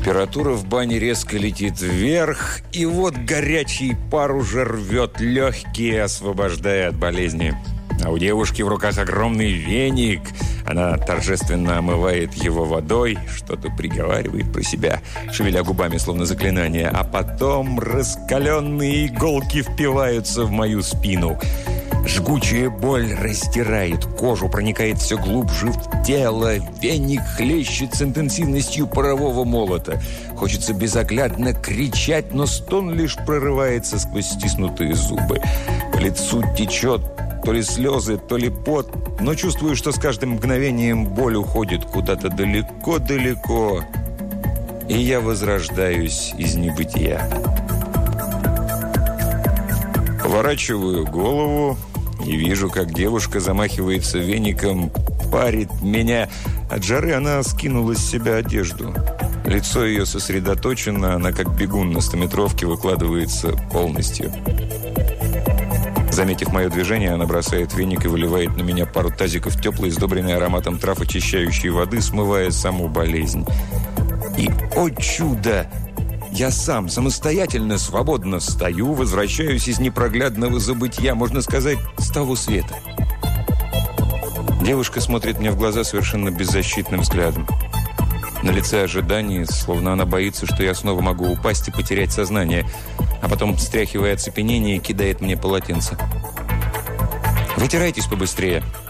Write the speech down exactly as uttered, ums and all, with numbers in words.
Температура в бане резко летит вверх, и вот горячий пар уже рвет легкие, освобождая от болезни. А у девушки в руках огромный веник. Она торжественно омывает его водой, что-то приговаривает про себя, шевеля губами, словно заклинание. А потом раскаленные иголки впиваются в мою спину. Жгучая боль раздирает кожу, проникает все глубже в тело. Веник хлещет с интенсивностью парового молота. Хочется безоглядно кричать, но стон лишь прорывается сквозь стиснутые зубы. По лицу течет то ли слезы, то ли пот, но чувствую, что с каждым мгновением боль уходит куда-то далеко-далеко, и я возрождаюсь из небытия. Поворачиваю голову и вижу, как девушка замахивается веником, парит меня. От жары она скинула с себя одежду. Лицо ее сосредоточено, она как бегун на стометровке выкладывается полностью. Заметив мое движение, она бросает веник и выливает на меня пару тазиков теплой, сдобренной ароматом трав очищающей воды, смывая саму болезнь. И, о чудо! Я сам самостоятельно, свободно встаю, возвращаюсь из непроглядного забытья, можно сказать, с того света. Девушка смотрит мне в глаза совершенно беззащитным взглядом. На лице ожидание, словно она боится, что я снова могу упасть и потерять сознание, а потом, стряхивая оцепенение, кидает мне полотенце. «Вытирайтесь побыстрее».